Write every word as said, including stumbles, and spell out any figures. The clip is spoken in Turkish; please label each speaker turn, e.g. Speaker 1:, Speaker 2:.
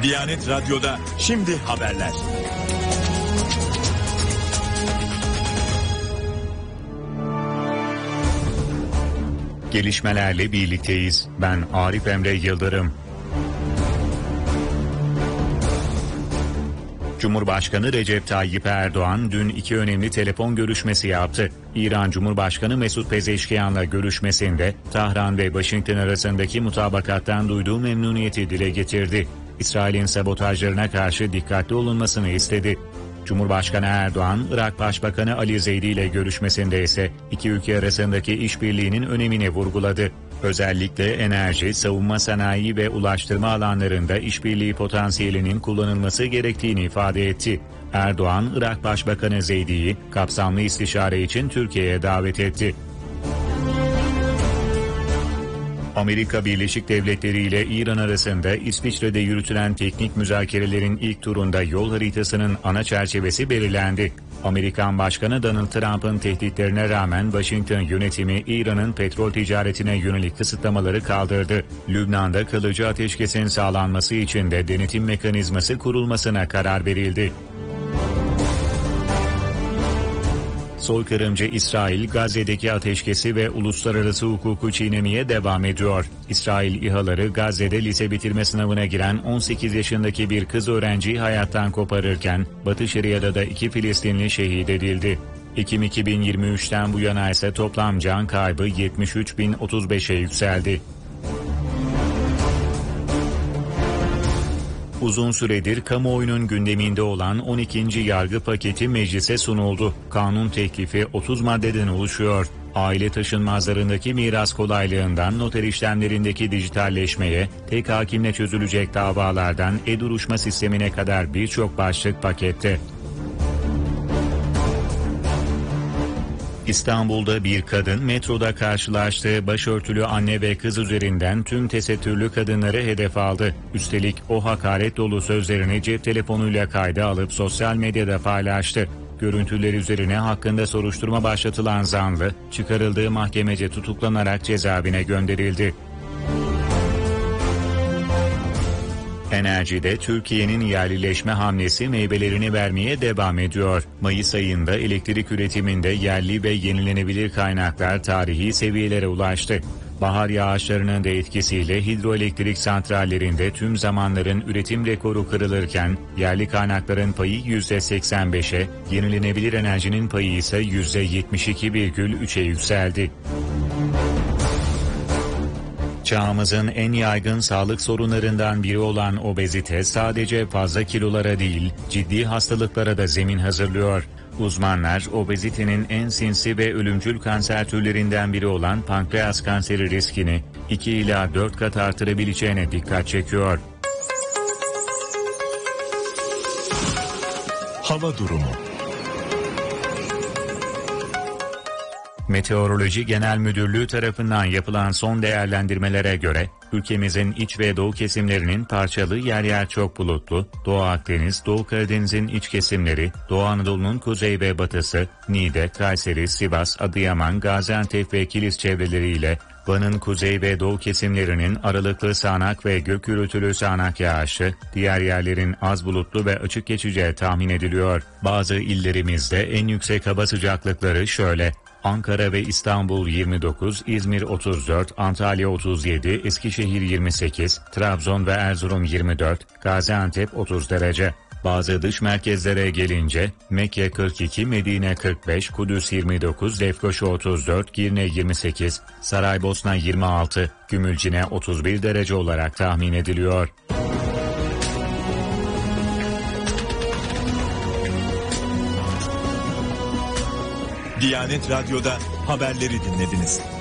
Speaker 1: Diyanet Radyo'da şimdi haberler.
Speaker 2: Gelişmelerle birlikteyiz. Ben Arif Emre Yıldırım. Cumhurbaşkanı Recep Tayyip Erdoğan dün iki önemli telefon görüşmesi yaptı. İran Cumhurbaşkanı Mesut Pezeşkiyan'la görüşmesinde Tahran ve Washington arasındaki mutabakattan duyduğu memnuniyeti dile getirdi. İsrail'in sabotajlarına karşı dikkatli olunmasını istedi. Cumhurbaşkanı Erdoğan, Irak Başbakanı Ali Zeydi ile görüşmesinde ise iki ülke arasındaki işbirliğinin önemini vurguladı. Özellikle enerji, savunma sanayi ve ulaştırma alanlarında işbirliği potansiyelinin kullanılması gerektiğini ifade etti. Erdoğan, Irak Başbakanı Zeydi'yi kapsamlı istişare için Türkiye'ye davet etti. Amerika Birleşik Devletleri ile İran arasında İsviçre'de yürütülen teknik müzakerelerin ilk turunda yol haritasının ana çerçevesi belirlendi. Amerikan Başkanı Donald Trump'ın tehditlerine rağmen Washington yönetimi İran'ın petrol ticaretine yönelik kısıtlamaları kaldırdı. Lübnan'da kalıcı ateşkesin sağlanması için de denetim mekanizması kurulmasına karar verildi. Soykırımcı İsrail, Gazze'deki ateşkesi ve uluslararası hukuku çiğnemeye devam ediyor. İsrail İHA'ları Gazze'de lise bitirme sınavına giren on sekiz yaşındaki bir kız öğrenciyi hayattan koparırken, Batı Şeria'da da iki Filistinli şehit edildi. Ekim iki bin yirmi üçten bu yana ise toplam can kaybı yetmiş üç bin otuz beşe yükseldi. Uzun süredir kamuoyunun gündeminde olan on ikinci yargı paketi meclise sunuldu. Kanun teklifi otuz maddeden oluşuyor. Aile taşınmazlarındaki miras kolaylığından noter işlemlerindeki dijitalleşmeye, tek hakimle çözülecek davalardan e-duruşma sistemine kadar birçok başlık pakette. İstanbul'da bir kadın metroda karşılaştığı başörtülü anne ve kız üzerinden tüm tesettürlü kadınları hedef aldı. Üstelik o hakaret dolu sözlerini cep telefonuyla kayda alıp sosyal medyada paylaştı. Görüntüler üzerine hakkında soruşturma başlatılan zanlı, çıkarıldığı mahkemece tutuklanarak cezaevine gönderildi. Enerjide Türkiye'nin yerlileşme hamlesi meyvelerini vermeye devam ediyor. Mayıs ayında elektrik üretiminde yerli ve yenilenebilir kaynaklar tarihi seviyelere ulaştı. Bahar yağışlarının da etkisiyle hidroelektrik santrallerinde tüm zamanların üretim rekoru kırılırken yerli kaynakların payı yüzde seksen beşe, yenilenebilir enerjinin payı ise yüzde yetmiş iki virgül üçe yükseldi. Çağımızın en yaygın sağlık sorunlarından biri olan obezite sadece fazla kilolara değil, ciddi hastalıklara da zemin hazırlıyor. Uzmanlar obezitenin en sinsi ve ölümcül kanser türlerinden biri olan pankreas kanseri riskini iki ila dört kat artırabileceğine dikkat çekiyor.
Speaker 1: Hava durumu.
Speaker 2: Meteoroloji Genel Müdürlüğü tarafından yapılan son değerlendirmelere göre ülkemizin iç ve doğu kesimlerinin parçalı yer yer çok bulutlu, Doğu Akdeniz, Doğu Karadeniz'in iç kesimleri, Doğu Anadolu'nun kuzey ve batısı, Niğde, Kayseri, Sivas, Adıyaman, Gaziantep ve Kilis çevreleriyle Van'ın kuzey ve doğu kesimlerinin aralıklı sağanak ve gök gürültülü sağanak yağışı, diğer yerlerin az bulutlu ve açık geçeceği tahmin ediliyor. Bazı illerimizde en yüksek hava sıcaklıkları şöyle: Ankara ve İstanbul yirmi dokuz, İzmir otuz dört, Antalya otuz yedi, Eskişehir yirmi sekiz, Trabzon ve Erzurum yirmi dört, Gaziantep otuz derece. Bazı dış merkezlere gelince Mekke kırk iki, Medine kırk beş, Kudüs yirmi dokuz, Lefkoşa otuz dört, Girne yirmi sekiz, Saraybosna yirmi altı, Gümülcine otuz bir derece olarak tahmin ediliyor.
Speaker 1: Diyanet Radyo'da haberleri dinlediniz.